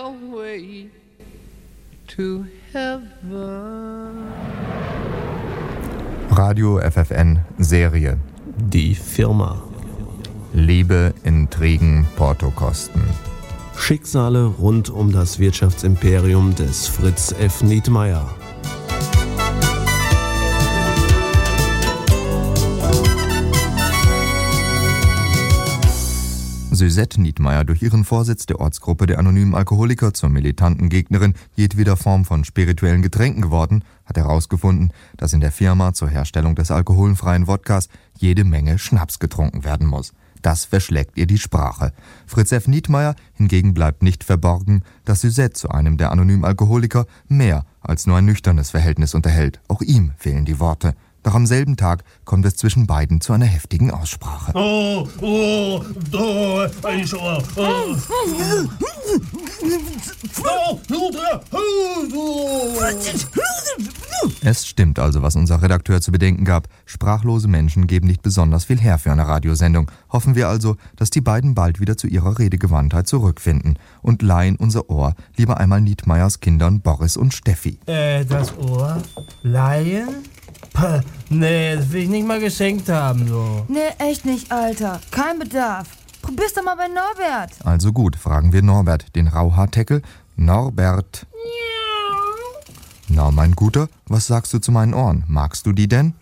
Way to heaven. Radio FFN Serie. Die Firma. Liebe, Intrigen, Portokosten. Schicksale rund um das Wirtschaftsimperium des Fritz F. Nietmeyer. Suzette Nietmeyer, durch ihren Vorsitz der Ortsgruppe der anonymen Alkoholiker zur militanten Gegnerin jedweder Form von spirituellen Getränken geworden, hat herausgefunden, dass in der Firma zur Herstellung des alkoholfreien Wodkas jede Menge Schnaps getrunken werden muss. Das verschlägt ihr die Sprache. Fritz F. Nietmeyer hingegen bleibt nicht verborgen, dass Suzette zu einem der anonymen Alkoholiker mehr als nur ein nüchternes Verhältnis unterhält. Auch ihm fehlen die Worte. Doch am selben Tag kommt es zwischen beiden zu einer heftigen Aussprache. Es stimmt also, was unser Redakteur zu bedenken gab. Sprachlose Menschen geben nicht besonders viel her für eine Radiosendung. Hoffen wir also, dass die beiden bald wieder zu ihrer Redegewandtheit zurückfinden und leihen unser Ohr lieber einmal Nietmeyers Kindern Boris und Steffi. Das Ohr? Leihen? Nee, das will ich nicht mal geschenkt haben, so. Nee, echt nicht, Alter. Kein Bedarf. Probier's doch mal bei Norbert. Also gut, fragen wir Norbert, den Rauhaarteckel. Norbert. Na, mein Guter, was sagst du zu meinen Ohren? Magst du die denn?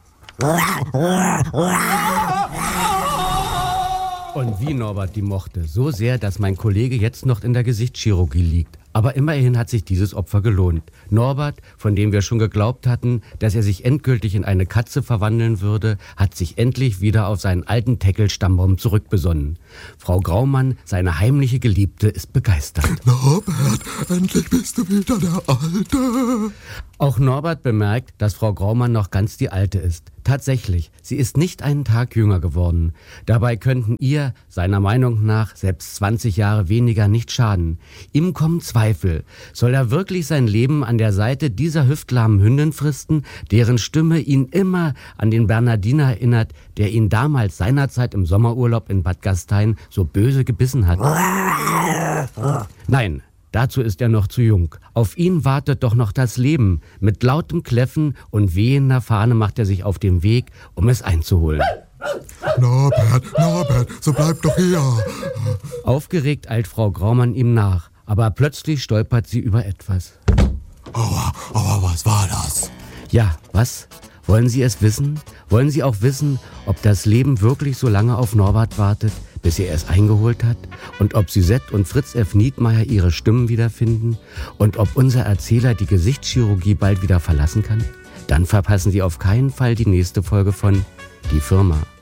Und wie Norbert die mochte, so sehr, dass mein Kollege jetzt noch in der Gesichtschirurgie liegt. Aber immerhin hat sich dieses Opfer gelohnt. Norbert, von dem wir schon geglaubt hatten, dass er sich endgültig in eine Katze verwandeln würde, hat sich endlich wieder auf seinen alten Teckel-Stammbaum zurückbesonnen. Frau Graumann, seine heimliche Geliebte, ist begeistert. Norbert, endlich bist du wieder der Alte. Auch Norbert bemerkt, dass Frau Graumann noch ganz die Alte ist. Tatsächlich, sie ist nicht einen Tag jünger geworden. Dabei könnten ihr, seiner Meinung nach, selbst 20 Jahre weniger nicht schaden. Ihm kommen Zweifel. Soll er wirklich sein Leben an der Seite dieser hüftlahmen Hündin fristen, deren Stimme ihn immer an den Bernardiner erinnert, der ihn damals seinerzeit im Sommerurlaub in Bad Gastein so böse gebissen hat? Nein. Dazu ist er noch zu jung. Auf ihn wartet doch noch das Leben. Mit lautem Kläffen und wehender Fahne macht er sich auf den Weg, um es einzuholen. Norbert, so bleib doch hier. Aufgeregt eilt Frau Graumann ihm nach, aber plötzlich stolpert sie über etwas. Aua, was war das? Ja, was? Wollen Sie es wissen? Wollen Sie auch wissen, ob das Leben wirklich so lange auf Norbert wartet, bis er es eingeholt hat? Und ob Suzette und Fritz F. Nietmeyer ihre Stimmen wiederfinden? Und ob unser Erzähler die Gesichtschirurgie bald wieder verlassen kann? Dann verpassen Sie auf keinen Fall die nächste Folge von Die Firma.